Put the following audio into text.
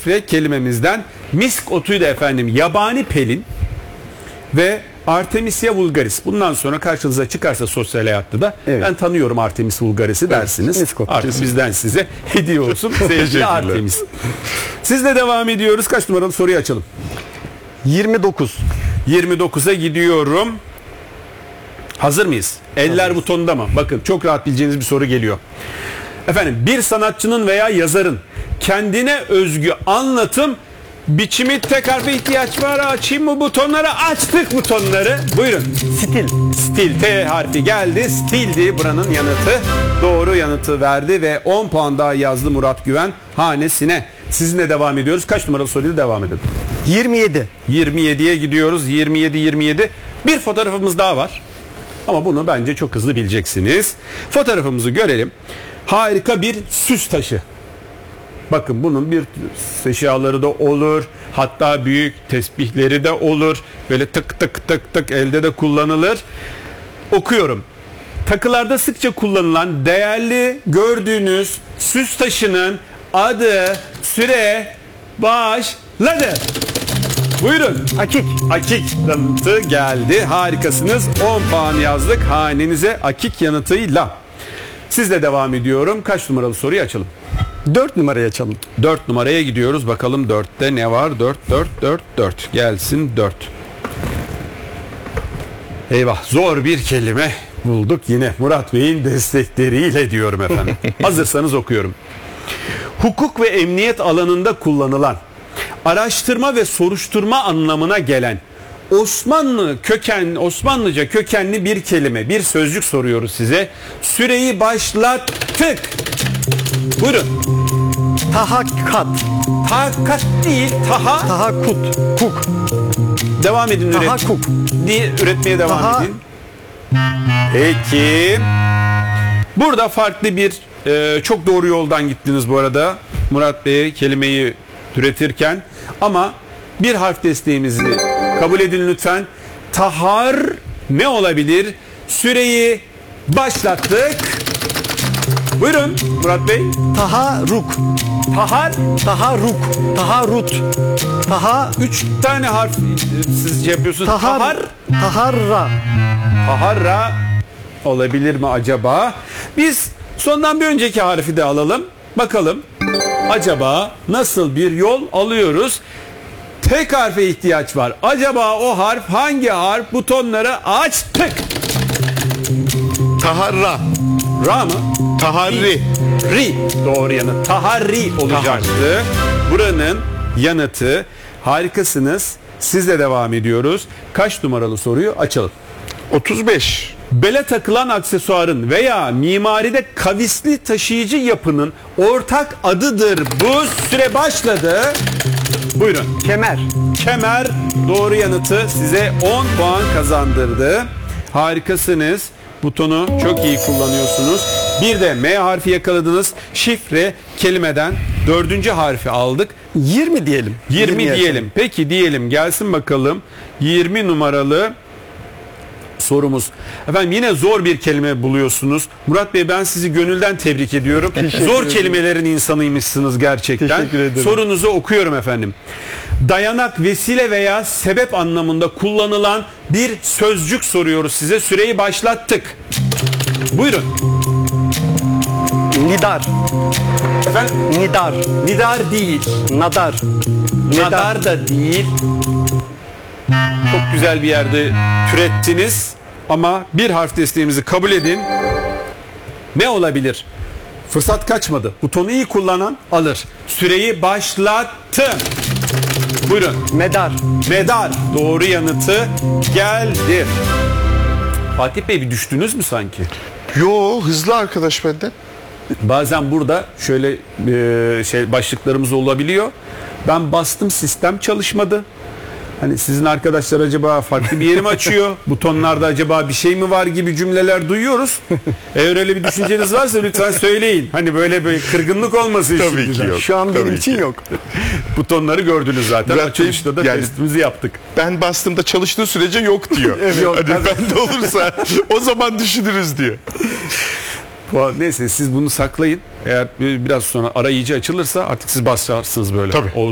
şifre kelimemizden misk otuydu efendim. Yabani pelin ve Artemisia vulgaris. Bundan sonra karşınıza çıkarsa sosyal hayatta da ben tanıyorum Artemis vulgaris'i dersiniz. Artık bizden size hediye olsun. Sevgili Artemis. Sizle devam ediyoruz. Kaç numaralı soruyu açalım? 29. 29'a gidiyorum. Hazır mıyız? Eller butonunda mı? Bakın çok rahat bileceğiniz bir soru geliyor. Efendim, bir sanatçının veya yazarın kendine özgü anlatım biçimi tek harfe ihtiyaç var. Açayım mı butonları? Açtık butonları. Buyurun. Stil. Stil. T harfi geldi. Stildi buranın yanıtı. Doğru yanıtı verdi ve 10 puan daha yazdı Murat Güven hanesine. Sizinle devam ediyoruz. Kaç numaralı soruyla devam edelim? 27. 27'ye gidiyoruz. 27. Bir fotoğrafımız daha var. Ama bunu bence çok hızlı bileceksiniz. Fotoğrafımızı görelim. Harika bir süs taşı. Bakın bunun bir eşyaları da olur. Hatta büyük tesbihleri de olur. Böyle tık tık tık tık elde de kullanılır. Okuyorum. Takılarda sıkça kullanılan değerli gördüğünüz süs taşının adı süre başladı. Buyurun. Akik. Akik yanıtı geldi. Harikasınız. 10 puan yazdık hanenize akik yanıtıyla. Sizle devam ediyorum. Kaç numaralı soruyu açalım? 4 numarayı açalım. 4 numaraya gidiyoruz. Bakalım 4'te ne var? 4. Gelsin 4. Eyvah, zor bir kelime bulduk yine. Murat Bey'in destekleriyle diyorum efendim. Hazırsanız okuyorum. Hukuk ve emniyet alanında kullanılan, araştırma ve soruşturma anlamına gelen Osmanlıca kökenli bir kelime, bir sözcük soruyoruz size. Süreyi başlattık. Buyurun. Tahakkat. Tahakkuk değil, Tahakkut. Kuk. Devam edin Tahakkuk. Üretmeye devam edin. Peki. Burada farklı bir çok doğru yoldan gittiniz bu arada. Murat Bey kelimeyi türetirken, ama bir harf desteğimizi kabul edin lütfen. Tahar ne olabilir? Süreyi başlattık. Buyurun Murat Bey. Taharruk. Tahar. Taharruk. Taharrut. 3 tane harf siz yapıyorsunuz. Tahar. Taharra. Taharra olabilir mi acaba? Biz sondan bir önceki harfi de alalım. Bakalım acaba nasıl bir yol alıyoruz? Tek harfe ihtiyaç var. Acaba o harf hangi harf? Butonları açtık. Taharra. Ra mı? Taharri. Ri. Doğru yanıt. Taharri olacaktı. Buranın yanıtı. Harikasınız. Sizle devam ediyoruz. Kaç numaralı soruyu açalım? 35. Bele takılan aksesuarın veya mimaride kavisli taşıyıcı yapının ortak adıdır. Bu süre başladı. Buyurun. Kemer. Kemer doğru yanıtı size 10 puan kazandırdı. Harikasınız. Butonu çok iyi kullanıyorsunuz. Bir de M harfi yakaladınız. Şifre kelimeden 4. harfi aldık. 20 diyelim. 20 diyelim. Peki diyelim, gelsin bakalım. 20 numaralı sorumuz. Efendim yine zor bir kelime buluyorsunuz. Murat Bey, ben sizi gönülden tebrik ediyorum. Zor kelimelerin insanıymışsınız gerçekten. Teşekkür ederim. Sorunuzu okuyorum efendim. Dayanak, vesile veya sebep anlamında kullanılan bir sözcük soruyoruz size. Süreyi başlattık. Buyurun. Nidar. Efendim? Nidar. Nidar değil. Nadar. Nadar da değil. Çok güzel bir yerde türettiniz ama bir harf desteğimizi kabul edin. Ne olabilir? Fırsat kaçmadı. Butonu iyi kullanan alır. Süreyi başlattım. Buyurun. Medar. Medar. Doğru yanıtı geldi. Fatih Bey, bir düştünüz mü sanki? Yo, hızlı arkadaş benden. Bazen burada şöyle başlıklarımız olabiliyor. Ben bastım, sistem çalışmadı. Hani sizin arkadaşlar acaba farklı bir yeri mi açıyor? Butonlarda acaba bir şey mi var gibi cümleler duyuyoruz. Eğer öyle bir düşünceniz varsa lütfen söyleyin. Hani böyle kırgınlık olmasın. Tabii ki yok. Şu an Tabii benim için ki. yok. Butonları gördünüz zaten. Murat Bey, Açılışta da yani testimizi yaptık. Ben bastığımda çalıştığı sürece yok diyor. Yok. Hadi bende olursa o zaman düşünürüz diyor. Neyse, siz bunu saklayın. Eğer biraz sonra ara iyice açılırsa artık siz basarsınız böyle. Tabii.